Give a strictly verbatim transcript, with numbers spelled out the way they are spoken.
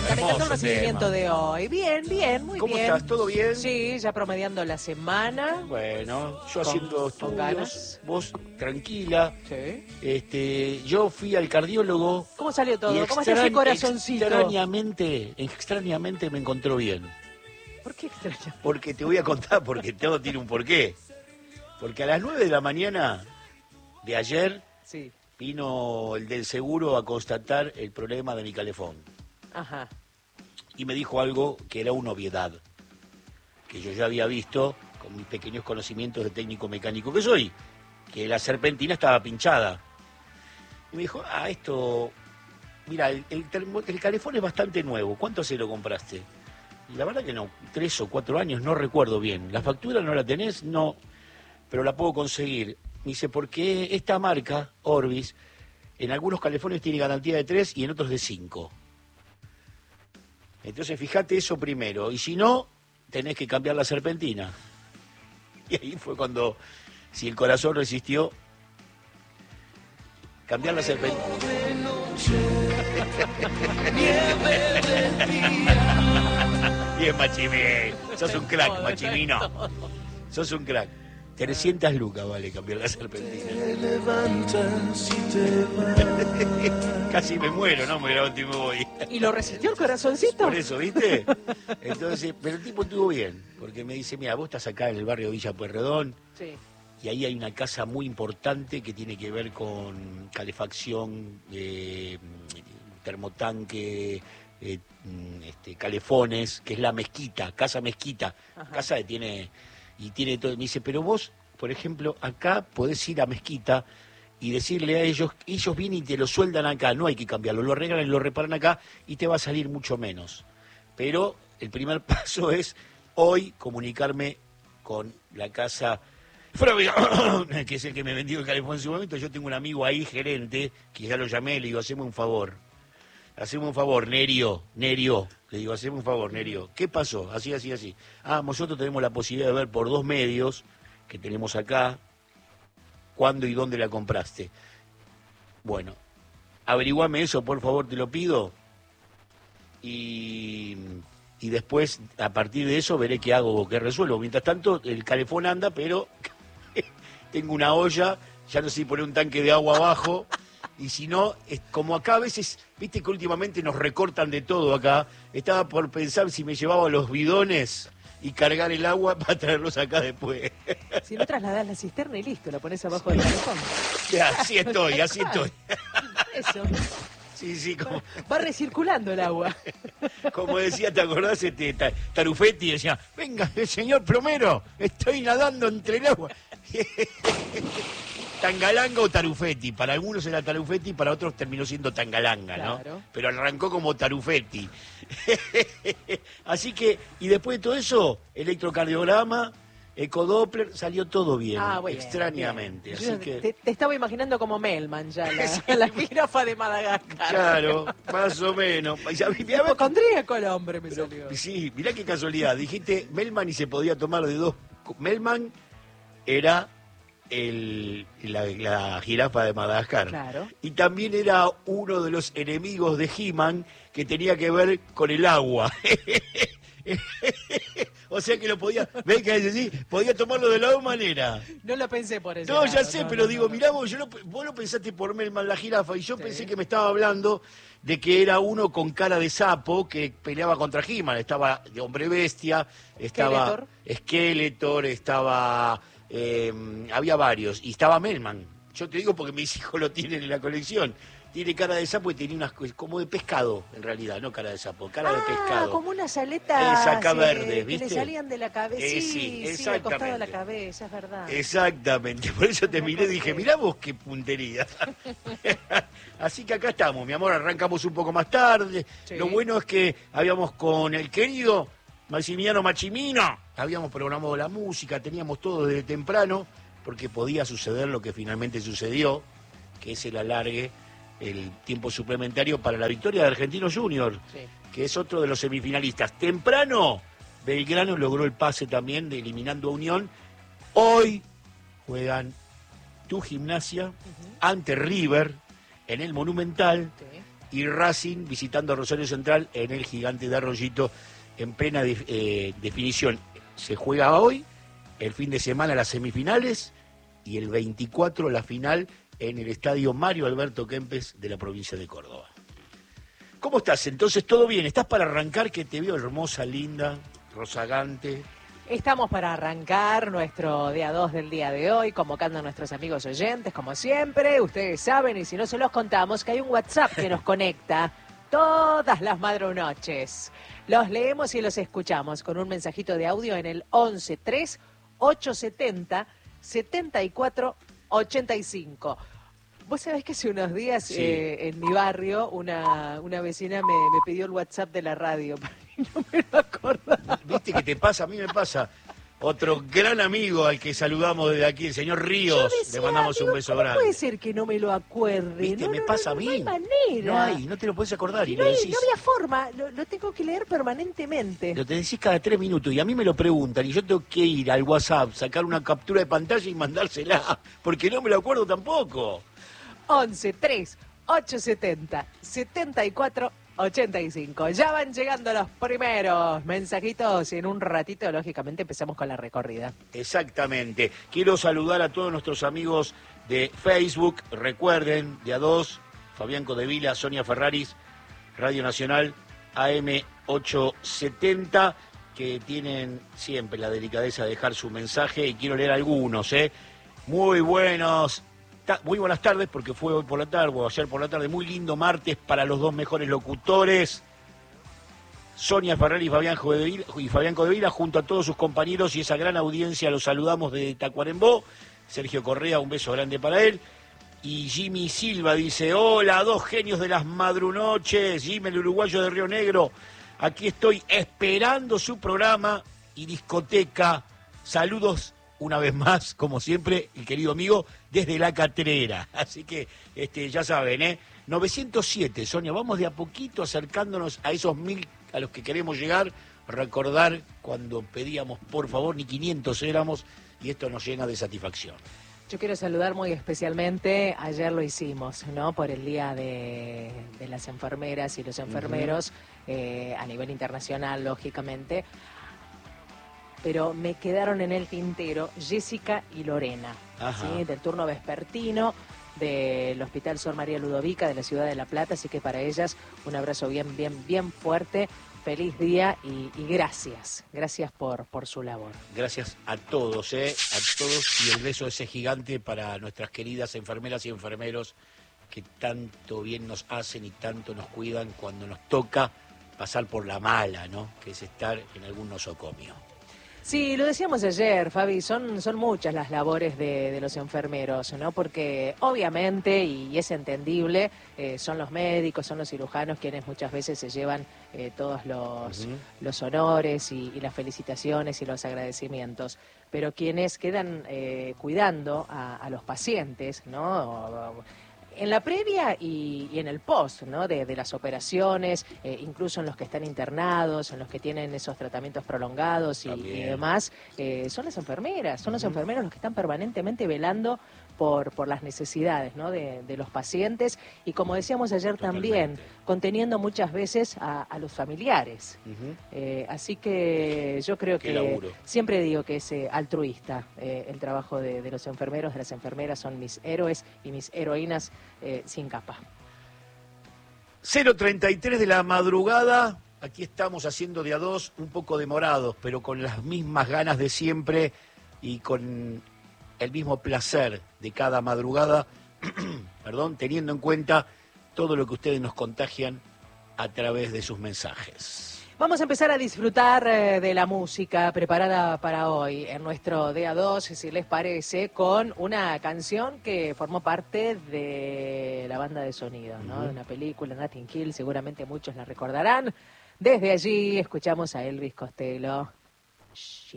encantó el recibimiento de hoy. Bien, bien, muy ¿Cómo bien. estás? ¿Todo bien? Sí, ya promediando la semana. Bueno, yo Con- haciendo con estudios, ganas. vos tranquila. Sí. Este, yo fui al cardiólogo. ¿Cómo salió todo? y ¿Cómo está ese extrañ- corazoncito? Extrañamente, extrañamente me encontró bien. ¿Por qué extraño? Porque te voy a contar, porque todo tiene un porqué. Porque a las nueve de la mañana de ayer Sí. vino el del seguro a constatar el problema de mi calefón. Ajá. Y me dijo algo que era una obviedad, que yo ya había visto con mis pequeños conocimientos de técnico mecánico que soy, que la serpentina estaba pinchada. Y me dijo, ah, esto, mira, el, el, termo- el calefón es bastante nuevo, ¿cuánto se lo compraste? Y la verdad que no, tres o cuatro años, no recuerdo bien. ¿La factura no la tenés? No, pero la puedo conseguir. Me dice, porque esta marca, Orbis, en algunos calefones tiene garantía de tres y en otros de cinco. Entonces fíjate eso primero, y si no, tenés que cambiar la serpentina. Y ahí fue cuando, si el corazón resistió, cambiar la serpentina. Bien, Machimín, sos un crack, Machimino. Sos un crack. trescientas lucas vale cambiar la serpentina. Casi me muero, ¿no? Me levanto y me voy. ¿Y lo resistió el corazoncito? Por eso, ¿viste? Entonces, pero el tipo estuvo bien, porque me dice, mira, vos estás acá en el barrio Villa Pueyrredón, Sí. y ahí hay una casa muy importante que tiene que ver con calefacción, eh, termotanque, eh, este, calefones, que es la Mezquita, Casa Mezquita, Ajá. casa que tiene, y tiene todo. Me dice, pero vos, por ejemplo, acá podés ir a Mezquita y decirle a ellos, ellos vienen y te lo sueldan acá, no hay que cambiarlo, lo arreglan y lo reparan acá y te va a salir mucho menos. Pero el primer paso es hoy comunicarme con la casa Flavio, que es el que me vendió el calefón en su momento. Yo tengo un amigo ahí, gerente, que ya lo llamé, le digo, haceme un favor. Haceme un favor, Nerio, Nerio. Le digo, haceme un favor, Nerio. ¿Qué pasó? Así, así, así. Ah, nosotros tenemos la posibilidad de ver por dos medios que tenemos acá cuándo y dónde la compraste. Bueno, averiguame eso, por favor, te lo pido. Y, y después, a partir de eso, veré qué hago o qué resuelvo. Mientras tanto, el calefón anda, pero tengo una olla, ya no sé si poner un tanque de agua abajo. Y si no, es como acá a veces, viste que últimamente nos recortan de todo acá. Estaba por pensar si me llevaba los bidones y cargar el agua para traerlos acá después. Si no trasladás la cisterna y listo, la pones abajo del calefón. Ya, así estoy, así estoy. Eso. Sí, sí, como, Va recirculando el agua. como decía, ¿te acordás? Este, Ta- Tarufetti decía, venga, el señor plomero, estoy nadando entre el agua. Tangalanga o Tarufetti, para algunos era Tarufetti, para otros terminó siendo Tangalanga, ¿no? Claro. Pero arrancó como Tarufetti. Así que, y después de todo eso, electrocardiograma, ecodoppler, salió todo bien, Ah, bueno, extrañamente. bien. Así Yo que, te, te estaba imaginando como Melman ya, la, la jirafa de Madagascar. claro, más o menos. Y a mí- mirá, Hipocondríaco el hombre me pero, salió. sí, mirá qué casualidad. Dijiste Melman y se podía tomar de dos. Melman era el, la, la jirafa de Madagascar. Claro. Y también era uno de los enemigos de He-Man que tenía que ver con el agua. O sea que lo podía, ¿ves que decís? Podía tomarlo de la dos maneras. No lo pensé por eso. No, ya sé, pero digo, mirá vos, yo lo- vos lo pensaste por Melman la jirafa y yo Sí. pensé que me estaba hablando de que era uno con cara de sapo que peleaba contra He-Man. Estaba de Hombre Bestia, estaba Skeletor. Skeletor, estaba... eh, había varios, y estaba Melman. Yo te digo porque mis hijos lo tienen en la colección. Tiene cara de sapo y tenía unas cosas como de pescado, en realidad, no cara de sapo, cara de Ah, pescado. como unas aletas Esa eh, verde, que ¿viste? le salían de la cabeza. Eh, sí, sí, sí, al costado de la exactamente. cabeza, es verdad. Exactamente, por eso te Me miré y acordé. dije, mirá vos qué puntería. Así que acá estamos, mi amor, arrancamos un poco más tarde. Sí. Lo bueno es que habíamos con el querido Maximiliano Machimino, habíamos programado la música, teníamos todo desde temprano, porque podía suceder lo que finalmente sucedió, que es el alargue, el tiempo suplementario para la victoria de Argentinos Junior, Sí. que es otro de los semifinalistas. Temprano, Belgrano logró el pase también, de eliminando a Unión. Hoy juegan tu Gimnasia ante River en el Monumental. Sí. y Racing visitando Rosario Central en el Gigante de Arroyito en plena de, eh, definición. Se juega hoy, el fin de semana las semifinales y el veinticuatro la final en el estadio Mario Alberto Kempes de la provincia de Córdoba. ¿Cómo estás? Entonces, ¿todo bien? ¿Estás para arrancar? Que te veo hermosa, linda, rozagante. Estamos para arrancar nuestro día dos del día de hoy, convocando a nuestros amigos oyentes, como siempre. Ustedes saben, y si no se los contamos, que hay un WhatsApp que nos conecta todas las madrunoches. Los leemos y los escuchamos con un mensajito de audio en el once tres ocho setenta setenta y cuatro ochenta y cinco. Vos sabés que hace unos días sí. eh, en mi barrio una, una vecina me, me pidió el WhatsApp de la radio y no me lo acordaba. ¿Viste qué te pasa? A mí me pasa. Otro gran amigo al que saludamos desde aquí, el señor Ríos, decía, le mandamos digo, un beso ¿cómo grande. Puede ser que no me lo acuerde. ¿Viste? No, me no, pasa no, a mí. No hay manera. No hay, no te lo puedes acordar. Y no, lo hay, decís, no había forma, lo, lo tengo que leer permanentemente. Lo te decís cada tres minutos y a mí me lo preguntan y yo tengo que ir al WhatsApp, sacar una captura de pantalla y mandársela, porque no me lo acuerdo tampoco. once tres ocho setenta setenta y cuatro ochenta y cinco. Ya van llegando los primeros mensajitos y en un ratito, lógicamente, empezamos con la recorrida. Exactamente. Quiero saludar a todos nuestros amigos de Facebook. Recuerden, de a dos, Fabián Codevila, Sonia Ferraris, Radio Nacional, A M ochocientos setenta, que tienen siempre la delicadeza de dejar su mensaje y quiero leer algunos, ¿eh? Muy buenos. Muy buenas tardes, porque fue hoy por la tarde, o ayer por la tarde, muy lindo martes para los dos mejores locutores, Sonia Ferrari y Fabián Codevila, y Fabián Codevila, junto a todos sus compañeros y esa gran audiencia, los saludamos de Tacuarembó. Sergio Correa, un beso grande para él. Y Jimmy Silva dice, hola, dos genios de las madrunoches, Jimmy el uruguayo de Río Negro, aquí estoy esperando su programa y discoteca, saludos una vez más, como siempre, el querido amigo, desde La Catrera. Así que, este, ya saben, ¿eh? novecientos siete, Sonia, vamos de a poquito acercándonos a esos mil a los que queremos llegar. Recordar cuando pedíamos, por favor, ni quinientos éramos, y esto nos llena de satisfacción. Yo quiero saludar muy especialmente, ayer lo hicimos, ¿no? Por el Día de, de las Enfermeras y los Enfermeros, uh-huh. eh, a nivel internacional, lógicamente. Pero me quedaron en el tintero Jessica y Lorena, ¿sí? Del turno vespertino del Hospital Sor María Ludovica de la ciudad de La Plata, así que para ellas un abrazo bien, bien, bien fuerte, feliz día y, y gracias, gracias por, por su labor. Gracias a todos, ¿eh? A todos, y el beso ese gigante para nuestras queridas enfermeras y enfermeros que tanto bien nos hacen y tanto nos cuidan cuando nos toca pasar por la mala, ¿no? Que es estar en algún nosocomio. Sí, lo decíamos ayer, Fabi, son, son muchas las labores de, de los enfermeros, ¿no? Porque obviamente, y es entendible, eh, son los médicos, son los cirujanos quienes muchas veces se llevan eh, todos los, uh-huh. los honores y, y las felicitaciones y los agradecimientos. Pero quienes quedan eh, cuidando a, a los pacientes, ¿no? En la previa y, y en el post, ¿no? De, de las operaciones, eh, incluso en los que están internados, en los que tienen esos tratamientos prolongados y, y demás, eh, son las enfermeras, son uh-huh. los enfermeros los que están permanentemente velando por, por las necesidades, ¿no? de, de los pacientes y, como decíamos ayer, Totalmente. También conteniendo muchas veces a, a los familiares. Uh-huh. Eh, así que yo creo Qué que laburo. Siempre digo que es eh, altruista eh, el trabajo de, de los enfermeros, de las enfermeras, son mis héroes y mis heroínas eh, sin capa. cero treinta y tres de la madrugada, aquí estamos haciendo de a dos, un poco demorados, pero con las mismas ganas de siempre y con el mismo placer de cada madrugada, perdón, teniendo en cuenta todo lo que ustedes nos contagian a través de sus mensajes. Vamos a empezar a disfrutar eh, de la música preparada para hoy en nuestro D A dos, si les parece, con una canción que formó parte de la banda de sonido, ¿no? Uh-huh. De una película, Notting Hill, seguramente muchos la recordarán. Desde allí escuchamos a Elvis Costello. Shh.